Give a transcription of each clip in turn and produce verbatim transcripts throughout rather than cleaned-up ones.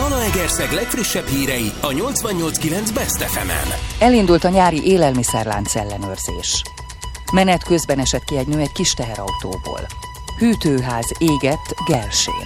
Zalaegerszeg legfrissebb hírei a nyolcvannyolc kilenc Best ef emen. Elindult a nyári élelmiszerlánc ellenőrzés. Menet közben esett ki egy nő egy kis teherautóból. Hűtőház égett Gelsén.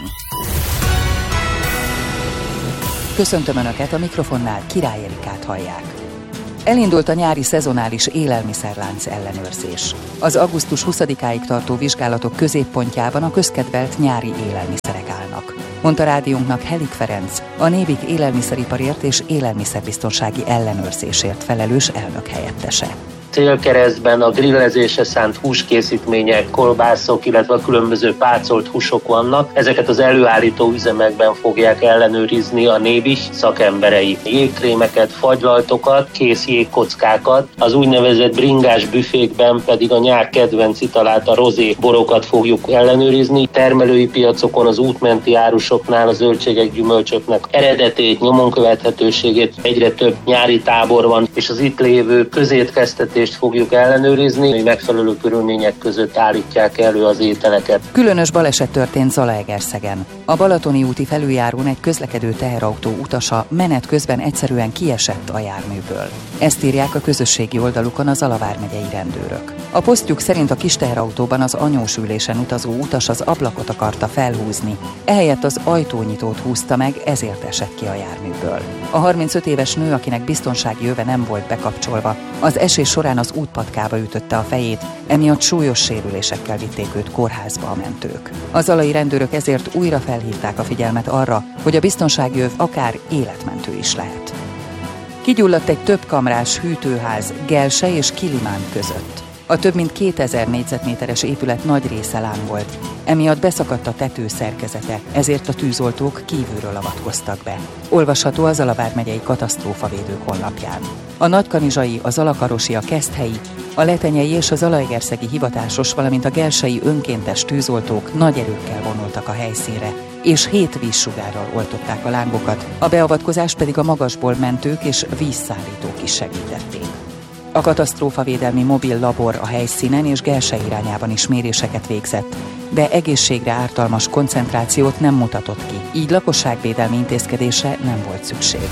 Köszöntöm Önöket, a mikrofonnál Király Erikát hallják. Elindult a nyári szezonális élelmiszerlánc ellenőrzés. Az augusztus huszadikáig tartó vizsgálatok középpontjában a közkedvelt nyári élelmiszerek állnak, mondta rádiónknak Helik Ferenc, a Nébik élelmiszeriparért és élelmiszerbiztonsági ellenőrzésért felelős elnök helyettese. Célkeresztben a grillezésre szánt húskészítmények, kolbászok, illetve a különböző pácolt húsok vannak. Ezeket az előállító üzemekben fogják ellenőrizni a Nébik szakemberei. Jégkrémeket, fagylaltokat, kész jégkockákat, az úgynevezett bringás büfékben pedig a nyár kedvenc italát, a rozé borokat fogjuk ellenőrizni. Termelői piacokon, az útmenti árusoknál a zöldségek, gyümölcsöknek eredetét, nyomon követhetőségét, egyre több nyári tábor van, és az itt lévő közétkeztetés fogjuk ellenőrizni, hogy megfelelő körülmények között állítják elő az ételeket. Különös baleset történt Zalaegerszegen. A Balatoni úti felüljárón egy közlekedő teherautó utasa menet közben egyszerűen kiesett a járműből. Ezt írják a közösségi oldalukon a Zala vármegyei rendőrök. A posztjuk szerint a kis teherautóban az anyós ülésen utazó utas az ablakot akarta felhúzni, ehelyett az ajtónyitót húzta meg, ezért esett ki a járműből. A harmincöt éves nő, akinek biztonsági öve nem volt bekapcsolva, az esés során az útpatkába ütötte a fejét, emiatt súlyos sérülésekkel vitték őt kórházba a mentők. A zalai rendőrök ezért újra felhívták a figyelmet arra, hogy a biztonsági öv akár életmentő is lehet. Kigyulladt egy több kamrás hűtőház Gelse és Kilimán között. A több mint kétezer négyzetméteres épület nagy része lángolt, emiatt beszakadt a tető szerkezete, ezért a tűzoltók kívülről avatkoztak be. Olvasható a Zala vármegyei katasztrófavédők honlapján. A nagykanizsai, a zalakarosi, a keszthelyi, a letenyei és a zalaegerszegi hivatásos, valamint a gelsei önkéntes tűzoltók nagy erőkkel vonultak a helyszínre, és hét vízsugárral oltották a lángokat, a beavatkozást pedig a magasból mentők és vízszállítók is segítették. A katasztrófavédelmi mobil labor a helyszínen és Gelse irányában is méréseket végzett, de egészségre ártalmas koncentrációt nem mutatott ki, így lakosságvédelmi intézkedésre nem volt szükség.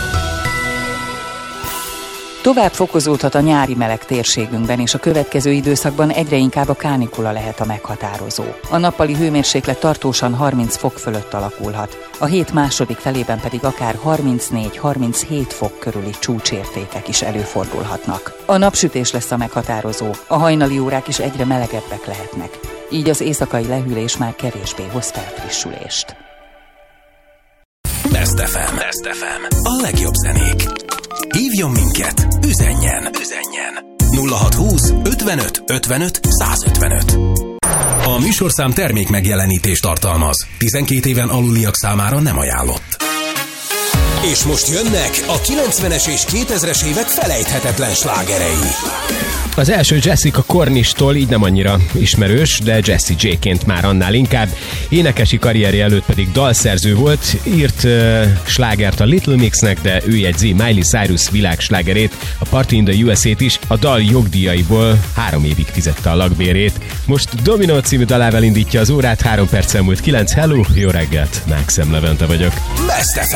Tovább fokozódhat a nyári meleg térségünkben, és a következő időszakban egyre inkább a kánikula lehet a meghatározó. A nappali hőmérséklet tartósan harminc fok fölött alakulhat, a hét második felében pedig akár harmincnégy-harminchét fok körüli csúcsértékek is előfordulhatnak. A napsütés lesz a meghatározó, a hajnali órák is egyre melegebbek lehetnek, így az éjszakai lehűlés már kevésbé hoz felfrissülést. Best ef em. Best ef em. A legjobb zenék. Hívjon minket, üzenjen, üzenjen. nulla hatszázhúsz ötvenöt ötvenöt százötvenöt. A műsorszám termék megjelenítést tartalmaz. tizenkét éven aluliak számára nem ajánlott. És most jönnek a kilencvenes és kétezres évek felejthetetlen slágerei. Az első Jessica Cornishttól így nem annyira ismerős, de Jessie J-ként már annál inkább. Énekesi karrierje előtt pedig dalszerző volt, írt uh, slágert a Little Mixnek, de ő jegyzi Miley Cyrus világslágerét, a Party in the u es á-t is, a dal jogdíjaiból három évig fizette a lakbérét. Most Domino című dalával indítja az órát, három perccel múlt kilenc. Hello, jó reggelt, Máxem Levente vagyok. Best ef